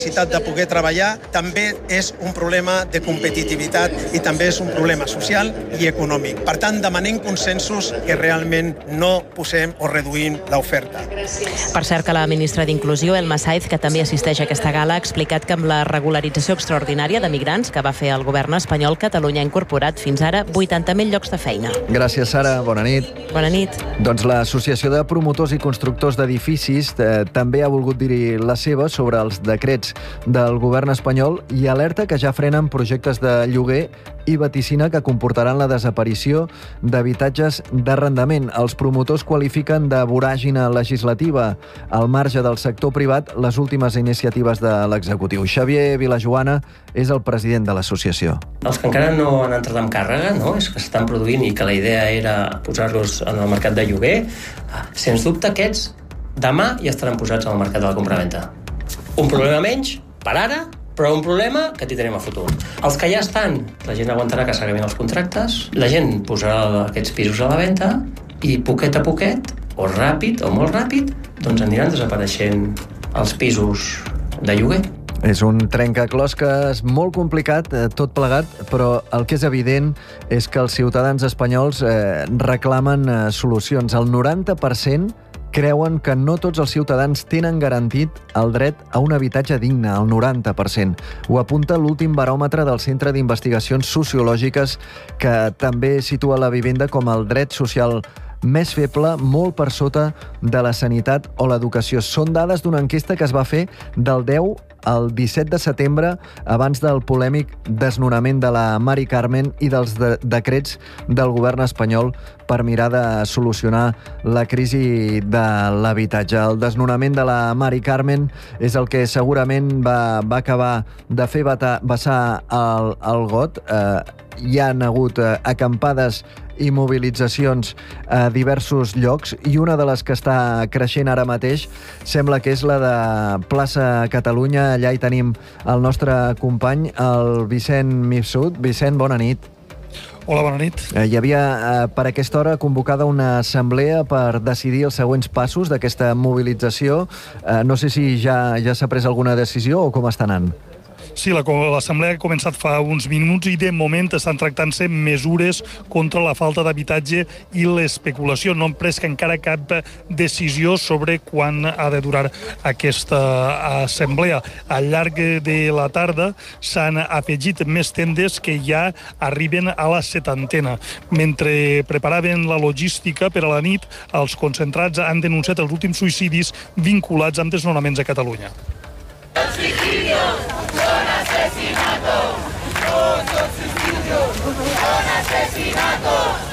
necessitat de poder treballar també és un problema de competitivitat i també és un problema social i econòmic. Per tant, demanem consensos que realment no posem o reduïm l'oferta. Per cert que la ministra d'Inclusió, Elma Saiz, que també assisteix a aquesta gala, ha explicat que amb la regularització extraordinària de migrants que va fer el govern espanyol, Catalunya ha incorporat fins ara 80.000 llocs de feina. Gràcies, Sara. Bona nit. Bona nit. Doncs l'Associació de Promotors i Constructors d'Edificis també ha volgut dir la seva sobre els decrets del govern espanyol i alerta que ja frenen projectes de lloguer i vaticina que comportaran la desaparició d'habitatges d'arrendament. Els promotors qualifiquen de voràgina legislativa al marge del sector privat les últimes iniciatives de l'executiu. Xavier Vilajoana és el president de l'associació. Els que encara no han entrat en càrrega, és que s'estan produint i que la idea era posar-los en el mercat de lloguer, sens dubte aquests demà ja estaran posats al mercat de la compravenda. Un problema menys, per ara, però un problema que tindrem a futur. Els que ja estan, la gent aguantarà que s'acabin els contractes, la gent posarà aquests pisos a la venda i poquet a poquet, o ràpid o molt ràpid, doncs aniran desapareixent els pisos de lloguer. És un trencaclosques molt complicat, tot plegat, però el que és evident és que els ciutadans espanyols reclamen solucions. El 90% creuen que no tots els ciutadans tenen garantit el dret a un habitatge digne, el 90%. Ho apunta l'últim baròmetre del Centre d'Investigacions Sociològiques, que també situa la vivenda com el dret social més feble, molt per sota de la sanitat o l'educació. Són dades d'una enquesta que es va fer del 10 el 17 de setembre, abans del polèmic desnonament de la Mari Carmen i dels decrets del govern espanyol per mirar de solucionar la crisi de l'habitatge. El desnonament de la Mari Carmen és el que segurament va acabar de fer vessar el got. Hi ha hagut acampades i mobilitzacions a diversos llocs i una de les que està creixent ara mateix sembla que és la de Plaça Catalunya. Allà hi tenim el nostre company, el Vicent Mifsud. Vicent, bona nit. Hola, bona nit. Hi havia per aquesta hora convocada una assemblea per decidir els següents passos d'aquesta mobilització. No sé si ja s'ha pres alguna decisió o com està anant. Sí, l'assemblea ha començat fa uns minuts i de moment estan tractant-se mesures contra la falta d'habitatge i l'especulació. No han pres encara cap decisió sobre quan ha de durar aquesta assemblea. Al llarg de la tarda s'han afegit més tendes que ja arriben a la 70ena. Mentre preparaven la logística per a la nit, els concentrats han denunciat els últims suïcidis vinculats amb desnonaments a Catalunya. Los suicidios son asesinatos, los suicidios son asesinatos.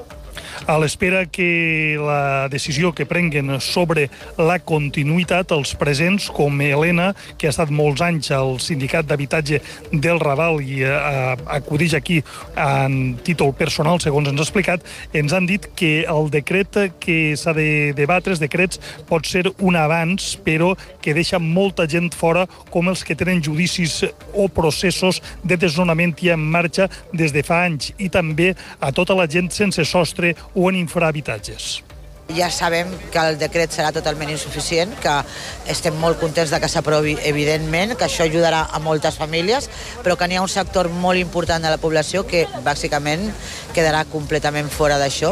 A l'espera que la decisió que prenguen sobre la continuïtat, els presents, com Helena, que ha estat molts anys al Sindicat d'Habitatge del Raval i acudeix aquí en títol personal, segons ens ha explicat, ens han dit que el decret que s'ha de debatre, els decrets, pot ser un avanç, però que deixa molta gent fora, com els que tenen judicis o processos de desnonament ja en marxa des de fa anys, i també a tota la gent sense sostre o en infrahabitatges. Ja sabem que el decret serà totalment insuficient, que estem molt contents de que s'aprovi, evidentment, que això ajudarà a moltes famílies, però que n'hi ha un sector molt important de la població que bàsicament quedarà completament fora d'això.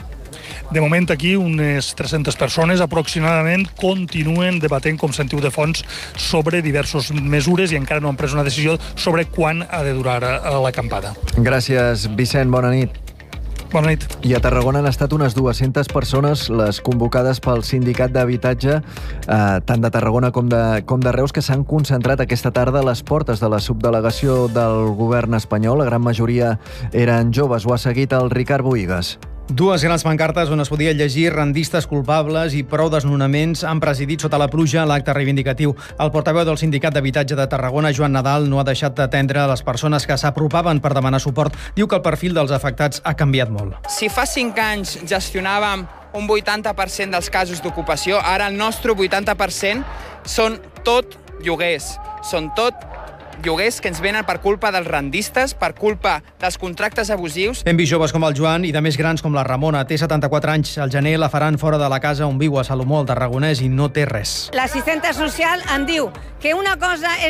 De moment aquí unes 300 persones aproximadament continuen debatent, com sentiu de fons, sobre diverses mesures i encara no han pres una decisió sobre quan ha de durar l'acampada. Gràcies, Vicent. Bona nit. Bona nit. I a Tarragona han estat unes 200 persones les convocades pel Sindicat d'Habitatge, tant de Tarragona com de Reus, que s'han concentrat aquesta tarda a les portes de la subdelegació del govern espanyol. La gran majoria eren joves. Ho ha seguit el Ricard Bohigas. Dues grans pancartes on es podia llegir rendistes culpables i prou desnonaments han presidit sota la pluja l'acte reivindicatiu. El portaveu del Sindicat d'Habitatge de Tarragona, Joan Nadal, no ha deixat d'atendre les persones que s'apropaven per demanar suport. Diu que el perfil dels afectats ha canviat molt. Si fa 5 anys gestionàvem un 80% dels casos d'ocupació, ara el nostre 80% són tot lloguers, són tot lloguers que ens venen per culpa dels rendistes, per culpa dels contractes abusius. Hem vist joves com el Joan i de més grans com la Ramona. Té 74 anys. Al gener la faran fora de la casa on viu a Salomó, al Tarragonès, i no té res. L'assistenta social em diu que una cosa és